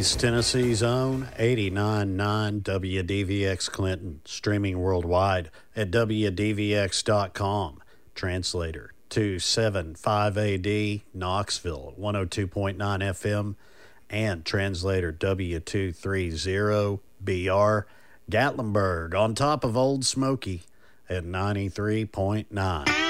East Tennessee's own 89.9 WDVX Clinton, streaming worldwide at WDVX.com. Translator 275AD Knoxville 102.9 FM and translator W230BR Gatlinburg on top of Old Smoky at 93.9.